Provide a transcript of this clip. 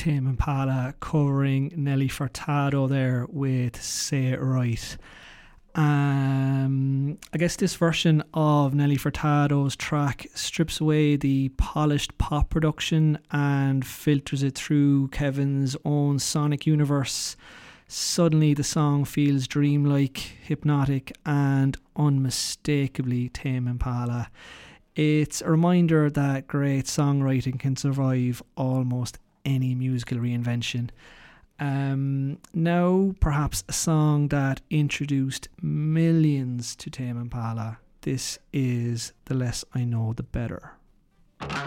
Tame Impala covering Nelly Furtado there with Say It Right. I guess this version of Nelly Furtado's track strips away the polished pop production and filters it through Kevin's own sonic universe. Suddenly the song feels dreamlike, hypnotic and unmistakably Tame Impala. It's a reminder that great songwriting can survive almost any musical reinvention. Now, perhaps a song that introduced millions to Tame Impala. This is The Less I Know, The Better.